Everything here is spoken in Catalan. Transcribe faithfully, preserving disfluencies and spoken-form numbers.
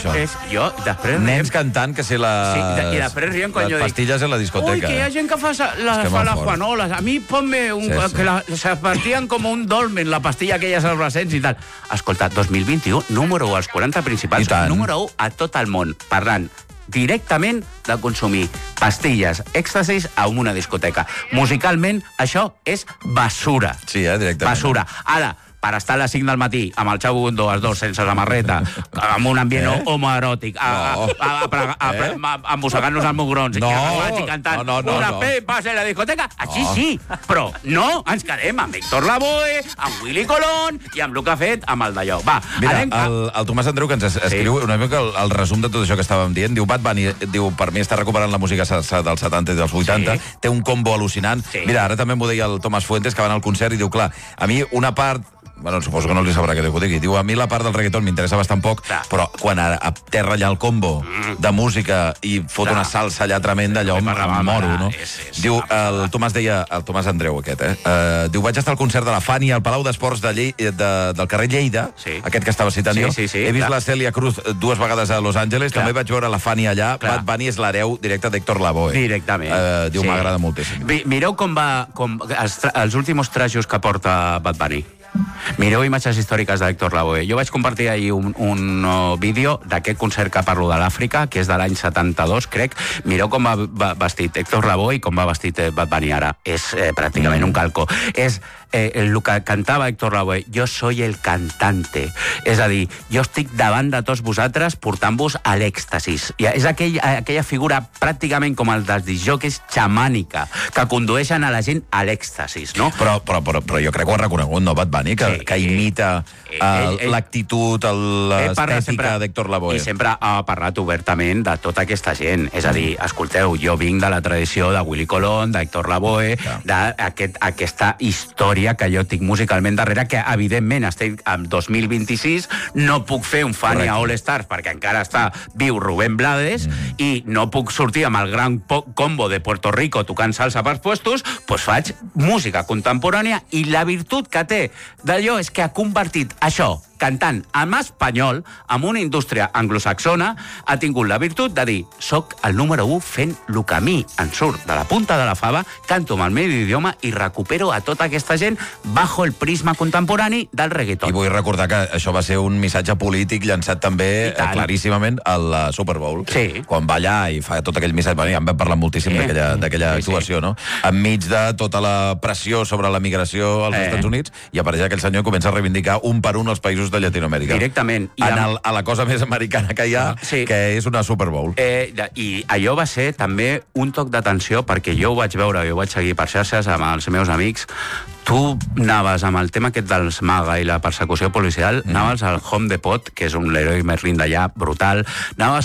això. És, jo, després... Nens cantant que si les... Sí, i després riem quan jo dic... Les pastilles a la discoteca. Ui, que hi ha gent que fa, la, que fa les fort. Juanolas. A mi ponme un... Sí, sí. Que la, se partían com un dolmen, la pastilla aquella als adolescents i tal. Escolta, dos mil vint-i-u, número u als quaranta principals, número u a tot el món, parlant directament de consumir pastilles, èxtasis a una discoteca. Musicalment, això és basura. Sí, eh, directament. Basura. Ara, per estar a les cinc del matí amb el Xavo Bundó, els dos, sense samarreta, amb un ambient eh? homoeròtic, a, no. a, a, a, a, eh? a, a mossegant-nos els mugrons, no. i cantant no, no, no, una no. P, passa a la discoteca, així no. sí, però no ens quedem amb Héctor Lavoe, amb Willy Colón i amb el que ha fet amb el d'allò. Va, mira, anem... el, el Tomàs Andreu, que ens es, escriu sí. una mica el, el resum de tot això que estàvem dient, diu, Bad Bunny, diu, per mi està recuperant la música dels setanta i dels vuitanta, sí. té un combo al·lucinant. Sí. Mira, ara també m'ho deia el Tomàs Fuentes, que va anar al concert, i diu, clar, a mi una part... Bueno, suposo que no li sabrà què ho digui. Diu, a mi la part del reggaeton m'interessa bastant poc, clar. Però quan a, a terra allà el combo mm. de música i fot clar. Una salsa allà tremenda, allò em, em moro, no? És, és, diu, el Tomàs deia, el Tomàs Andreu aquest, eh? Uh, diu, vaig estar al concert de la Fanny al Palau d'Esports de Llei, de, del carrer Lleida, sí. aquest que estava citant sí, jo. Sí, sí, He vist clar. la Cèlia Cruz dues vegades a Los Angeles, clar. També vaig veure la Fanny allà. Clar. Bad Bunny és l'hereu directe d'Héctor Lavoe. Directament. Uh, diu, sí. m'agrada moltíssim. Mireu com va, com, els, els últims trajos que porta Bad Bunny. Mireu imatges històriques d'Héctor Lavoe. Jo vaig compartir ahir un, un uh, vídeo d'aquest concert que parlo de l'Àfrica, que és de l'any setanta-dos, crec. Mireu com va, va vestit Héctor Lavoe i com va vestit eh, Bad Bunny ara. És eh, pràcticament mm. un calco. És eh, el que cantava Héctor Lavoe. Jo soy el cantante. És a dir, jo estic davant de tots vosaltres portant-vos a l'èxtasis. És aquell, aquella figura pràcticament com el dels disjòqueis xamànica, que condueixen a la gent a l'èxtasis, no? Però, però, però, però jo crec que ho ha reconegut, no, Bad Bunny? Que, sí, que imita uh, l'actitud, l'estètica d'Héctor Lavoe. I sempre ha parlat obertament de tota aquesta gent. És a dir, escolteu, jo vinc de la tradició de Willy Colón, d'Héctor Lavoe, d'aquesta història que jo tinc musicalment darrere, que evidentment estic en dos mil vint-i-sis, no puc fer un Fanny a All Stars perquè encara està viu Rubén Blades mm. i no puc sortir amb el gran combo de Puerto Rico tocant salsa pels puestos, doncs faig música contemporània i la virtut que té d'allò és que ha convertit això, cantant en espanyol, amb una indústria anglosaxona, ha tingut la virtut de dir soc el número u fent el que a mi em surt de la punta de la fava, canto amb el meu idioma i recupero a tota aquesta gent bajo el prisma contemporani del reggaeton. I vull recordar que això va ser un missatge polític llançat també claríssimament al Super Bowl. Sí. Quan va allà i fa tot aquell missatge, bueno, ja en vam parlar moltíssim sí. d'aquella sí, actuació, sí. no? Enmig de tota la pressió sobre la migració als eh. Estats Units, i apareix aquell senyor i comença a reivindicar un per un els països de Llatinoamèrica. Directament. I en el, a la cosa més americana que hi ha, sí. que és una Super Bowl. Eh, I allò va ser també un toc d'atenció, perquè jo ho vaig veure, jo ho vaig seguir per xarxes amb els meus amics. Tu anaves amb el tema aquest dels MAGA i la persecució policial, mm. anaves al Home Depot, que és un Leroy Merlin d'allà, brutal, anaves